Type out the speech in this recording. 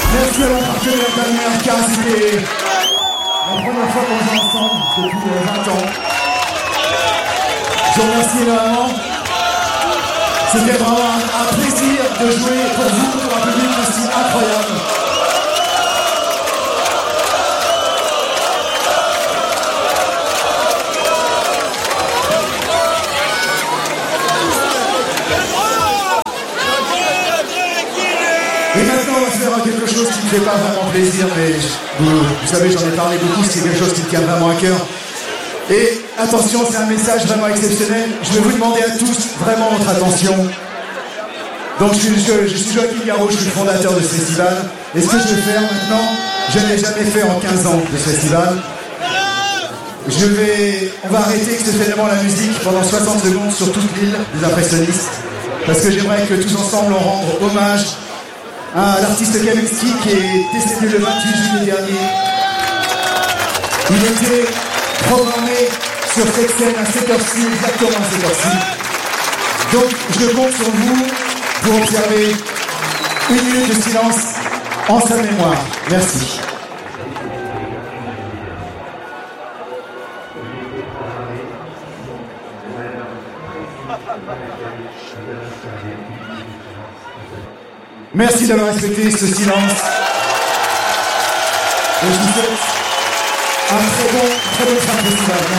Merci à mon partenaire Damien, car c'était la première fois qu'on joue ensemble depuis 20 ans. Je vous remercie énormément. C'était vraiment un plaisir de jouer pour vous, pour un public aussi incroyable. Et maintenant, on va faire quelque chose qui ne fait pas vraiment plaisir, mais vous savez, j'en ai parlé beaucoup, c'est quelque chose qui me tient vraiment à cœur. Et attention, c'est un message vraiment exceptionnel. Je vais vous demander à tous vraiment votre attention. Donc, je suis Joachim Garraud, je suis le fondateur de ce festival. Et ce que je vais faire maintenant, je ne l'ai jamais fait en 15 ans de ce festival. On va arrêter exceptionnellement la musique pendant 60 secondes sur toute l'île des impressionnistes. Parce que j'aimerais que tous ensemble on rende hommage à l'artiste Kaminski qui est décédé le 28 juillet dernier. Il était programmé sur cette scène à cette heure-ci, exactement à cette heure-ci. Donc je compte sur vous pour observer 1 minute de silence en sa mémoire. Merci. Merci d'avoir respecté ce silence. Et je vous souhaite un très bon festival.